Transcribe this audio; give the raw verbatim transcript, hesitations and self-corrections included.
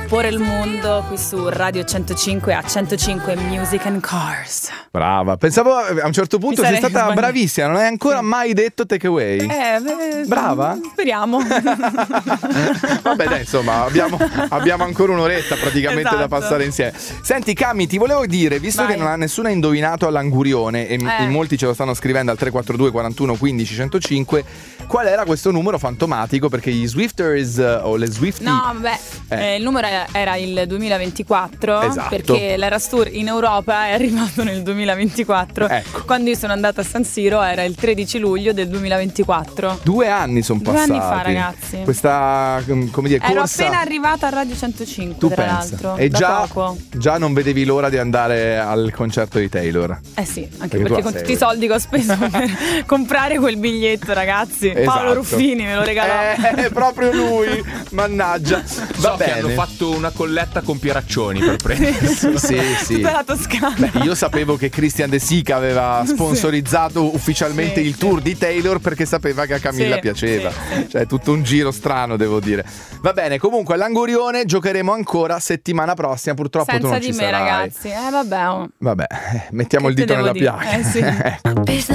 scomporre il mondo qui su Radio centocinque a centocinque Music and Cars. Brava, pensavo a un certo punto sei stata sbagliato. Bravissima, non hai ancora sì. mai detto takeaway. Eh, beh, brava? Speriamo. Vabbè, dai, insomma, abbiamo, abbiamo ancora un'oretta praticamente esatto. da passare insieme. Senti, Cami, ti volevo dire, visto Vai. che non ha nessuno indovinato all'angurione e eh. in molti ce lo stanno scrivendo al tre quattro due quarantuno quindici centocinque, qual era questo numero fantomatico? Perché gli Swifters uh, o le Swiftie... No, vabbè, eh. Eh, il numero era il duemilaventiquattro, esatto. perché l'Eras Tour in Europa è arrivato nel duemilaventiquattro. Ecco. Quando io sono andata a San Siro era il tredici luglio del duemilaventiquattro. Due anni sono passati. Due anni fa, ragazzi. Questa, come dire, ero corsa... appena arrivata a Radio centocinque, tu tra pensa. l'altro. E già, poco. già non vedevi l'ora di andare al concerto di Taylor. Eh sì, anche perché, perché con sei... tutti i soldi che ho speso per comprare quel biglietto, ragazzi. Esatto. Paolo Ruffini me lo regalò. Eh, proprio lui, mannaggia. Va so bene. che hanno fatto una colletta con Pieraccioni per prendere. Sì, sì. Tutta la Toscana. Beh, io sapevo che Christian De Sica aveva sponsorizzato sì. ufficialmente sì, il tour sì. di Taylor perché sapeva che a Camilla sì, piaceva. Sì, sì. Cioè, tutto un giro strano, devo dire. Va bene, comunque all'angurione giocheremo ancora settimana prossima. Purtroppo senza tu non di ci me, sarai. ragazzi. Eh, vabbè. Oh. Vabbè, mettiamo Che il dito nella dire? piaga. Eh sì.